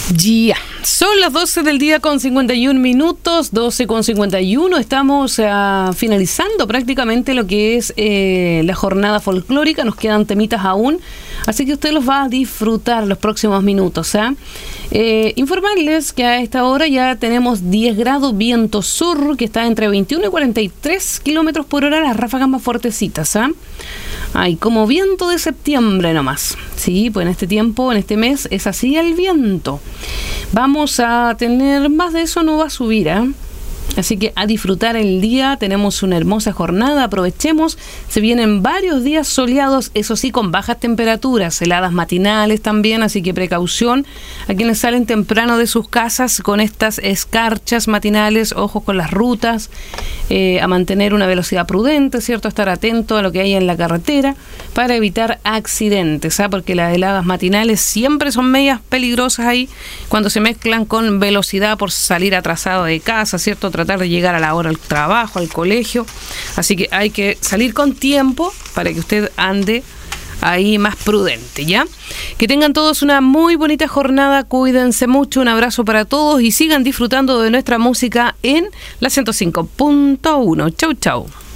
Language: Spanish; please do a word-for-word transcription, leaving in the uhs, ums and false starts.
Ya, son las doce del día con cincuenta y un minutos, doce con cincuenta y uno. Estamos uh, finalizando prácticamente lo que es eh, la jornada folclórica. Nos quedan temitas aún, así que usted los va a disfrutar los próximos minutos. ¿eh? Eh, informarles que a esta hora ya tenemos diez grados, viento sur, que está entre veintiuno y cuarenta y tres kilómetros por hora, las ráfagas más fuertecitas. ¿eh? Ay, como viento de septiembre nomás. Sí, pues en este tiempo, en este mes, es así el viento. Vamos a tener más de eso, no va a subir, ¿eh? Así que a disfrutar el día, tenemos una hermosa jornada, aprovechemos, se vienen varios días soleados, eso sí, con bajas temperaturas, heladas matinales también, así que precaución a quienes salen temprano de sus casas con estas escarchas matinales, ojos con las rutas, eh, a mantener una velocidad prudente, ¿cierto? A estar atento a lo que hay en la carretera para evitar accidentes, ¿eh? Porque las heladas matinales siempre son medias peligrosas ahí cuando se mezclan con velocidad por salir atrasado de casa, ¿cierto? Tratar de llegar a la hora al trabajo, al colegio, así que hay que salir con tiempo para que usted ande ahí más prudente, ¿ya? Que tengan todos una muy bonita jornada, cuídense mucho, un abrazo para todos y sigan disfrutando de nuestra música en la ciento cinco punto uno. Chau, chau.